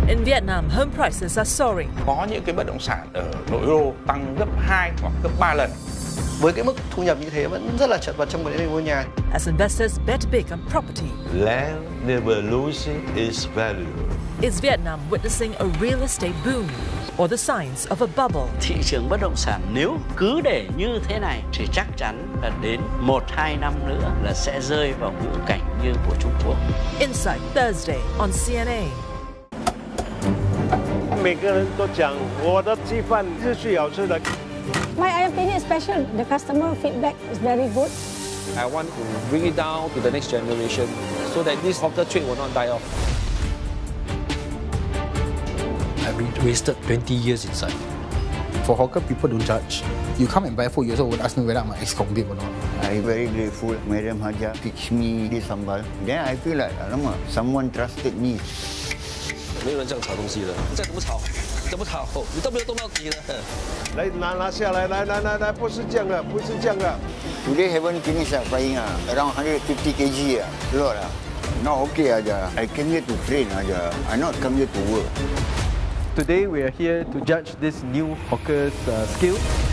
In Vietnam, home prices are soaring. Có những cái bất động sản ở nội đô tăng gấp 2 hoặc gấp 3 lần. Với cái mức thu nhập như thế vẫn rất là chật vật trong vấn đề mua nhà. As investors bet big on property. Land never loses its value. Is Vietnam witnessing a real estate boom or the signs of a bubble? Thị trường bất động sản nếu cứ để như thế này thì chắc chắn là đến 1-2 năm nữa là sẽ rơi vào ngữ cảnh như của Trung Quốc. Insight Thursday on CNA. 每个人都讲我的鸡饭是最好吃的。 My ayam penyet special. The customer feedback is very good. I want to bring it down to the next generation so that this hawker trade will not die off. I've wasted 20 years inside. For hawker, people don't judge. You come and buy food, you also would ask me whether I'm an ex-convict or not. I'm very grateful. Madam Haja teach me this sambal. Then I feel like, alamak, someone trusted me. 没有人这样炒东西的，你再怎么炒，你都没有动到底的。 来拿下来，来，不是这样的，不是这样的。 Today haven't finished frying around 150 kg a lot Not okay aja. I came here to train aja. I not come here to work. Today we are here to judge this new hawker's skill.